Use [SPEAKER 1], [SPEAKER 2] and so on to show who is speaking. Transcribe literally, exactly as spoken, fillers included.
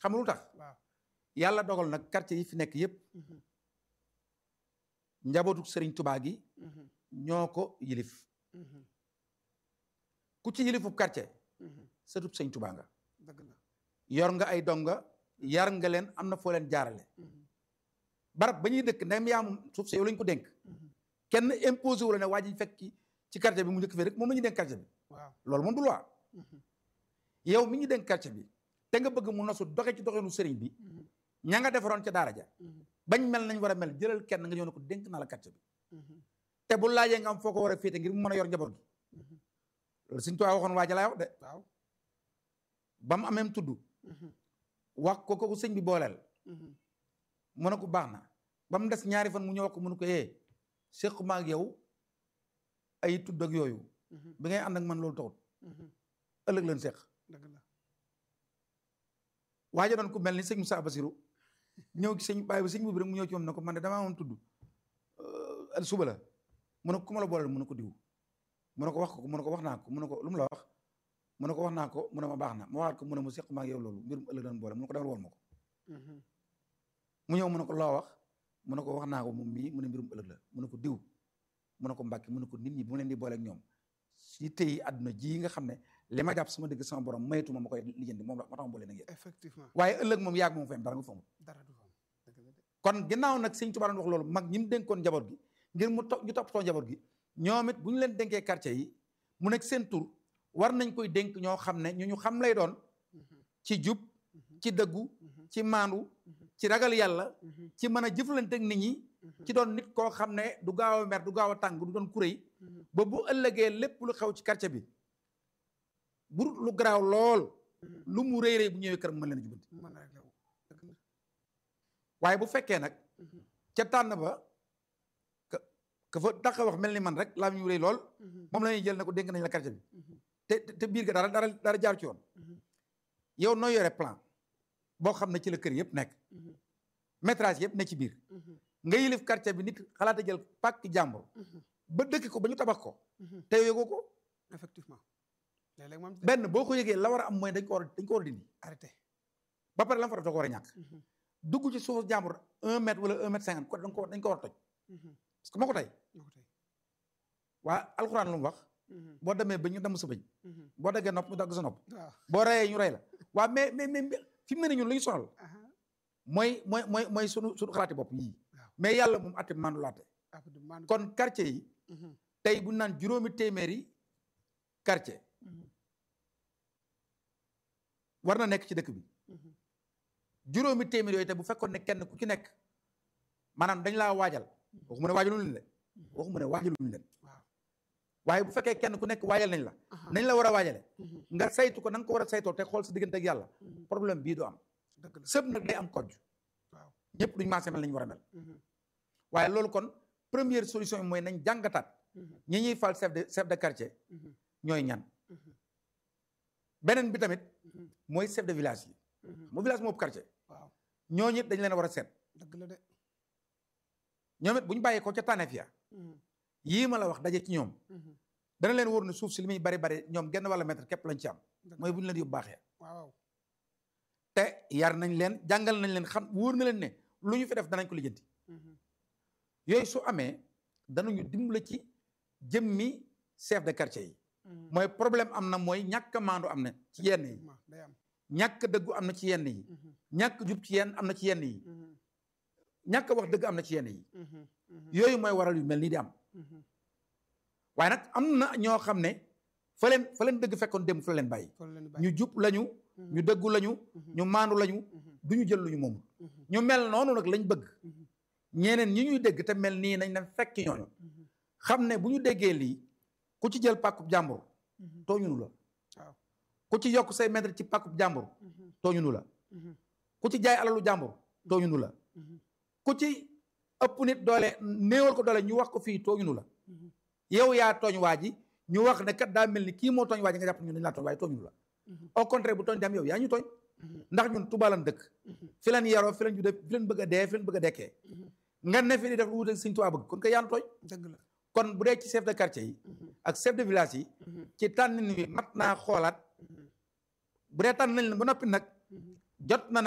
[SPEAKER 1] xam nga lu tax
[SPEAKER 2] waaw
[SPEAKER 1] yàlla dogal nag quartier yi fi nekk yépp njabootu Sëriñ Tubaa gi ñoo ko yilif ku ci yilifub quartier sëtub Sëriñ Tubaa nga
[SPEAKER 2] dëgg la
[SPEAKER 1] yor nga ay donga yar nga leen am na foo leen jaarale barab ba ñuy dëkk ndem yaa moom suuf si yow lañ ko dénk kenn imposé wu la ne waa ji fekk ci quartier bi mu njëkk fee rek moom la ñu dénk quartier bi
[SPEAKER 2] waaw
[SPEAKER 1] loolu moom du loi yow mi ñu dénk quartier bi te nga bëgg mu nosu doxe ci doxinu sëriñ bi ña nga defaroon ca daara ja bañ mel nañ war a mel jëlal kenn nga ñëw ne ko dénk naa la quartier bi te bu laajee nga am foo ko war a féete ngir mu mën a yor njaboot gi loolu Sëriñ Tuubaa waxoon waa ja laa wax de
[SPEAKER 2] waaw
[SPEAKER 1] ba mu ameem tudd wax ko ko sëñ bi booleel mu ne ko baax na ba mu des ñaari fan mu ñëw wax ko mu ne ko eh séq ma ak yow ay tudd ak yooyu bi ngay ànd ak man loolu taxut ëllëg leen séq
[SPEAKER 2] dëgg la
[SPEAKER 1] waaja doon ku mel ni sëñ Moussa Bassirou ñëw ci sëñ bàyyi ba sëñ bi rek mu ñëw ci moom ne ko man de damaa amoon tudd suba la mu ne ko ku ma la booleel mu ne ko diw mu ne ko wax ko mu ne ko wax naa ko mu ne ko lu mu la wax mu ne ko wax naa ko mu ne ma baax na ma waxaat ko mu ne ma séq ma ak yow loolu mbirum ëllëg doon boole mu ne ko demal woon ma ko mu ñëw mu ne ko loo wax mu ne ko wax naa ko moom mii mu ne mbirum ëllëg la mu ne ko diw mu ne ko mbàkki mu ne ko nit ñi bu ma leen di boole ak ñoom si tey àdduna ji nga xam ne li ma jàpp sama dëgg sama borom mayetuma ma koy lijjanti moom la ma tax ma boole nag yéen
[SPEAKER 2] effectivement
[SPEAKER 1] waaye ëllëg moom yaag moom fa am dara nga fa amul
[SPEAKER 2] dara du fa am dëgg la de
[SPEAKER 1] kon ginnaaw nag Sëñ Tuubaa doon wax loolu mag ñi mu dénkoon njaboot gi ngir mu to ñu toppatoo njaboot gi ñoom it bu ñu leen dénkee quartier yi mu nekk seen tur war nañ koy dénk ñoo xam ne ñu ñu xam lay doon ci jub ci dëggu ci maandu ci ragal yàlla ci mën a jëflante ak nit ñi ci doon nit koo xam ne du gaaw a mer du gaaw a tàng du doon kuréy ba bu ëllëgee lépp lu xew ci quartier bi bu lu garaaw lool lu mu rëy rëy bu ñëwee kër mën leen a jubanti
[SPEAKER 2] mën na rek la dëgg la
[SPEAKER 1] waaye bu fekkee nag ca tànn ba ka ka fa tax a wax mel ni man rek laa ñu rëy lool moom la ñuy jël ne ko dénk nañ la quartier bi te te biir ga dara dara dara jaar ci yoon yow noo yore plan boo xam ne ci la kër yëpp nekk métrage yëpp ne ci biir nga yilif quartier bi nit xalaata jël pàkk jàmbur ba dëkk ko ba ñu tabax ko te yëgoo ko
[SPEAKER 2] effectivement léeg-léeg moom
[SPEAKER 1] benn boo ko yëgee la war a am mooy dañ ko war a dañ ko war a dindi
[SPEAKER 2] arrêté
[SPEAKER 1] ba pare la fa def da ko war a ñàkk dugg ci suufu jàmbur un mètre wala un mètre cinquante ko dañ ko dañ ko war a toj parce que moo ko tey
[SPEAKER 2] moo ko tey
[SPEAKER 1] waa alxuraan lu mu wax boo demee ba ñu damm sa bëñ boo daggee nopp ñu dagg sa nopp
[SPEAKER 2] waaw
[SPEAKER 1] boo reyee ñu rey la waa mais mais mais fi mu ne ñun lu ñu sonal
[SPEAKER 2] aha
[SPEAKER 1] mooy mooy mooy mooy sunu sunu xalaati bopp yii
[SPEAKER 2] waaw
[SPEAKER 1] mais yàlla moom atte mandu laate
[SPEAKER 2] abdu man
[SPEAKER 1] kon quartier yi tey bu ñu naan juróomi téeméeri quartier war na nekk ci dëkk bi juróomi téeméer yooyu te bu fekkoon ne kenn ku ci nekk maanaam dañ laa waajal waxuma ne waajaluñ leen de waxuma ne waajaluñ leen
[SPEAKER 2] waaw
[SPEAKER 1] waaye bu fekkee kenn ku nekk waajal nañ la nañ la war a waajale nga saytu ko na nga ko war a saytoo te xool sa diggante ak yàlla problème bii du am
[SPEAKER 2] dëgg la
[SPEAKER 1] sëb nag day am kojj
[SPEAKER 2] waaw
[SPEAKER 1] ñëpp duñ maase mel nañ war a mel waaye loolu kon première solution bi mooy nañ jàngataat ñi ñuy fal chef de chef de quartier ñooy ñan beneen bi tamit mooy chef de village yi mu village moo ëpp quartier
[SPEAKER 2] waaw
[SPEAKER 1] ñooñu it dañ leen a war a seet
[SPEAKER 2] dëgg la de
[SPEAKER 1] ñoom it bu ñu bàyyee ko ca tànneef ya yii ma la wax daje ci ñoom dana leen wóor ne suuf si li muy bari bari ñoom genn wala mètre képp lañ ci am mooy bu ñu leen yóbbu baaxee
[SPEAKER 2] waaw
[SPEAKER 1] te yar nañ leen jàngal nañ leen xam wóor na leen ne lu ñu fi def danañ ko lijjanti yooyu su amee danañu dimbali ci jëmmi chef de quartier yi mooy problème am na mooy ñàkk a maandu am na ci yenn yi
[SPEAKER 2] day am
[SPEAKER 1] ñàkk dëggu am na ci yenn yi ñàkk jub ci yenn am na ci yenn yi ñàkk wax dëgg am na ci yenn yi yooyu mooy waral yu mel nii di am waaye nag am na ñoo xam ne fa leen fa leen dëgg fekkoon dem fa leen bàyyi ñu jub lañu ñu dëggu lañu ñu maandu lañu du ñu jël lu ñu moomul ñu mel noonu nag lañ bëgg ñeneen ñi ñuy dégg te mel nii nañ leen fekk ñooñu xam ne bu ñu déggee lii ku ci jël pàkkub jàmbur tooñunu la
[SPEAKER 2] waaw
[SPEAKER 1] ku ci yokk say mètre ci pàkkub jàmbur tooñunu la ku ci jaay alalu jàmbur tooñunu la ku ci ëpp nit doole néewal ko doole ñu wax ko fii tooñunu la yow yaa tooñ waa ji ñu wax ne kat daa mel ni kii moo tooñ waa ji nga jàpp ñu dañ laa tooñ waaye tooñunu la au contraire bu tooñ dem yow yaa ñu tooñ ndax ñun Tuubaa lan dëkk fi leen yaroo fi leen juddoo fi leen bëgg a dee fi leen bëgg a dekkee nga ne fi di def lu wuute Sëñ Tuubaa bëgg kon ko yaa ñu tooñ
[SPEAKER 2] dëgg la
[SPEAKER 1] kon bu dee ci chef de quartier yi ak chef de village yi ci tànn wi mat naa xoolaat bu dee tànn nañ leen ba noppi nag jot na